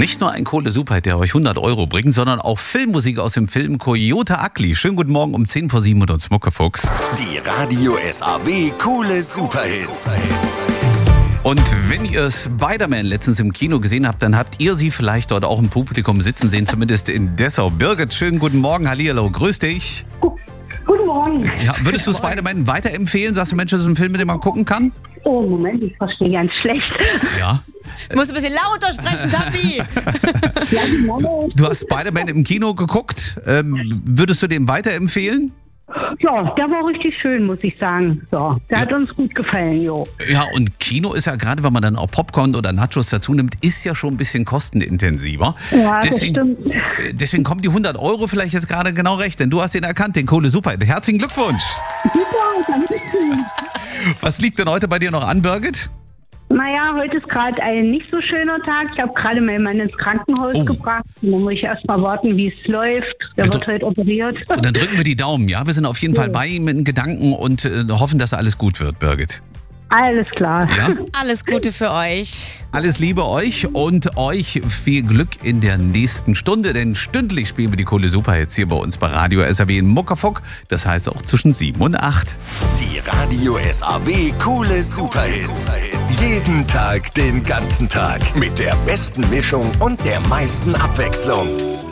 Nicht nur ein Kohle-Superhit, der euch 100 Euro bringt, sondern auch Filmmusik aus dem Film Coyote Ugly. Schönen guten Morgen um 10 vor 7 mit uns Muckefuchs. Die Radio SAW Coole Superhits. Und wenn ihr Spider-Man letztens im Kino gesehen habt, dann habt ihr sie vielleicht dort auch im Publikum sitzen sehen, zumindest in Dessau. Birgit, schönen guten Morgen, hallihallo, grüß dich. Guten Morgen. Ja, würdest du Spider-Man weiterempfehlen? Sagst du, Mensch, das ist ein Film, mit dem man gucken kann? Oh, Moment, ich verstehe ganz schlecht. Ja. Du musst ein bisschen lauter sprechen, Tapi. Du hast Spider-Man im Kino geguckt. Würdest du dem weiterempfehlen? Ja, der war richtig schön, muss ich sagen. So, der hat uns gut gefallen, jo. Ja, und Kino ist ja gerade, wenn man dann auch Popcorn oder Nachos dazu nimmt, ist ja schon ein bisschen kostenintensiver. Ja, das stimmt. Deswegen kommen die 100 Euro vielleicht jetzt gerade genau recht, denn du hast ihn erkannt, den Kohle Superhit. Herzlichen Glückwunsch. Super, danke schön. Was liegt denn heute bei dir noch an, Birgit? Naja, heute ist gerade ein nicht so schöner Tag. Ich habe gerade meinen Mann ins Krankenhaus gebracht. Da muss ich erst mal warten, wie es läuft. Der wird heute operiert. Und dann drücken wir die Daumen, ja? Wir sind auf jeden Fall bei ihm in Gedanken und hoffen, dass alles gut wird, Birgit. Alles klar. Ja? Alles Gute für euch. Alles Liebe euch und euch viel Glück in der nächsten Stunde, denn stündlich spielen wir die Kohle Superhits hier bei uns bei Radio SAW in Muckefuck. Das heißt auch zwischen 7 und 8. Die Radio SAW Coole Superhits. Jeden Tag, den ganzen Tag. Mit der besten Mischung und der meisten Abwechslung.